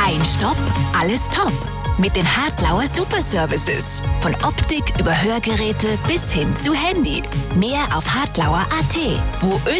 Ein Stopp, alles top. Mit den Hartlauer Superservices. Von Optik über Hörgeräte bis hin zu Handy. Mehr auf hartlauer.at, wo